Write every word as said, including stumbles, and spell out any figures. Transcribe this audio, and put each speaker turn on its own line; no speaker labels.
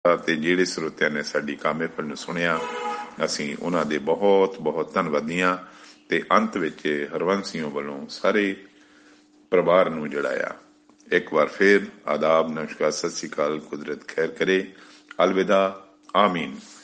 ਤੇ ਜਿਹੜੇ ਸਰੋਤਿਆਂ ਨੇ ਸਾਡੀ ਕਾਮੇ ਫਿਰ ਨੂੰ ਸੁਣਿਆ, ਅਸੀਂ ਉਹਨਾਂ ਦੇ ਬਹੁਤ ਬਹੁਤ ਧੰਨਵਾਦੀ ਹਾਂ। ਤੇ ਅੰਤ ਵਿੱਚ ਹਰਵੰਸ ਸਿੰਘ ਵੱਲੋਂ ਸਾਰੇ ਪਰਿਵਾਰ ਨੂੰ ਜਿਹੜਾ ਆ ਇੱਕ ਵਾਰ ਫਿਰ ਆਦਾਬ, ਨਮਸਕਾਰ, ਸਤਿ ਸ਼੍ਰੀ ਅਕਾਲ, ਕੁਦਰਤ ਖੈਰ ਕਰੇ, ਅਲਵਿਦਾ, ਆਮੀਨ।